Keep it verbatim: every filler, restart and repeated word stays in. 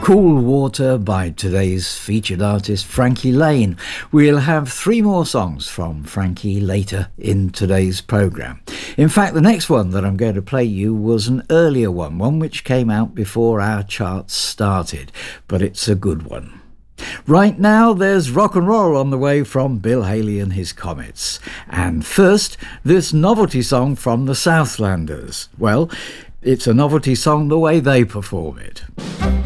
Cool Water by today's featured artist Frankie Laine. We'll have three more songs from Frankie later in today's programme. In fact, the next one that I'm going to play you was an earlier one, one which came out before our charts started, but it's a good one. Right now, there's rock and roll on the way from Bill Haley and his Comets. And first, this novelty song from the Southlanders. Well, it's a novelty song the way they perform it.